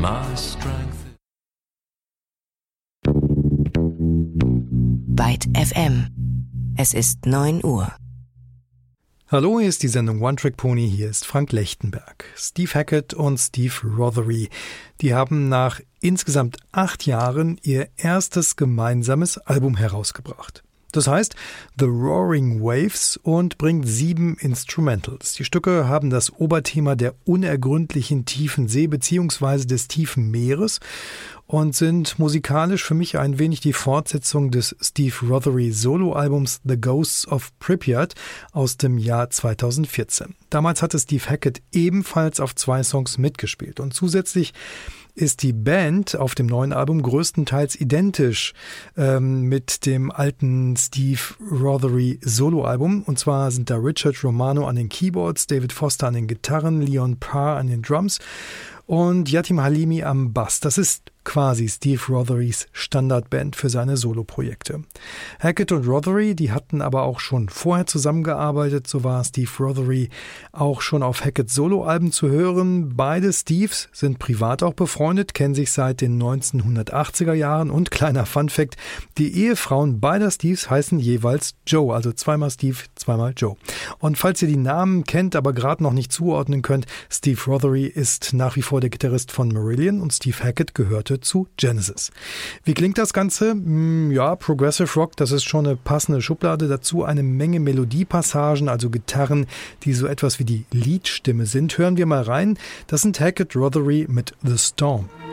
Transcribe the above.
My strength. Byte FM. Es ist 9 Uhr. Hallo, hier ist die Sendung One Trick Pony, hier ist Frank Lechtenberg. Steve Hackett und Steve Rothery, die haben nach insgesamt 8 Jahren ihr erstes gemeinsames Album herausgebracht. Das heißt The Roaring Waves und bringt 7 Instrumentals. Die Stücke haben das Oberthema der unergründlichen tiefen See bzw. des tiefen Meeres und sind musikalisch für mich ein wenig die Fortsetzung des Steve Rothery Soloalbums The Ghosts of Pripyat aus dem Jahr 2014. Damals hatte Steve Hackett ebenfalls auf 2 Songs mitgespielt und zusätzlich ist die Band auf dem neuen Album größtenteils identisch mit dem alten Steve Rothery Soloalbum. Und zwar sind da Richard Romano an den Keyboards, David Foster an den Gitarren, Leon Parr an den Drums und Yatim Halimi am Bass. Das ist quasi Steve Rotherys Standardband für seine Soloprojekte. Hackett und Rothery, die hatten aber auch schon vorher zusammengearbeitet. So war Steve Rothery auch schon auf Hacketts Soloalben zu hören. Beide Steves sind privat auch befreundet, kennen sich seit den 1980er Jahren und kleiner Funfact, die Ehefrauen beider Steves heißen jeweils Joe, also zweimal Steve, zweimal Joe. Und falls ihr die Namen kennt, aber gerade noch nicht zuordnen könnt, Steve Rothery ist nach wie vor der Gitarrist von Marillion und Steve Hackett gehörte zu Genesis. Wie klingt das Ganze? Ja, Progressive Rock, das ist schon eine passende Schublade. Dazu eine Menge Melodiepassagen, also Gitarren, die so etwas wie die Leadstimme sind. Hören wir mal rein. Das sind Hackett Rothery mit The Storm.